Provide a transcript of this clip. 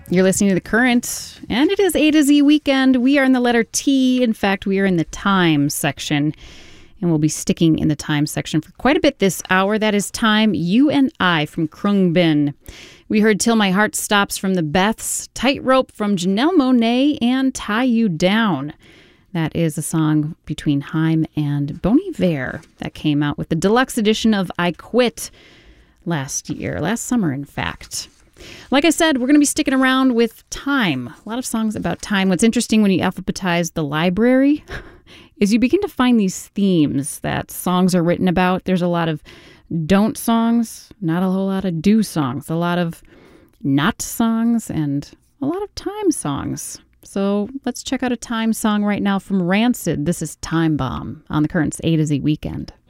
You're listening to The Current, and it is A to Z weekend. We are in the letter T. In fact, we are in the time section, and we'll be sticking in the time section for quite a bit this hour. That is Time, You and I from Khruangbin. We heard Till My Heart Stops from the Beths, Tightrope from Janelle Monáe, and Tie You Down. That is a song between Haim and Bon Iver that came out with the deluxe edition of I Quit last summer, in fact. Like I said, we're going to be sticking around with time. A lot of songs about time. What's interesting when you alphabetize the library is you begin to find these themes that songs are written about. There's a lot of don't songs, not a whole lot of do songs, a lot of not songs, and a lot of time songs. So let's check out a time song right now from Rancid. This is Time Bomb on the Current's A to Z Weekend.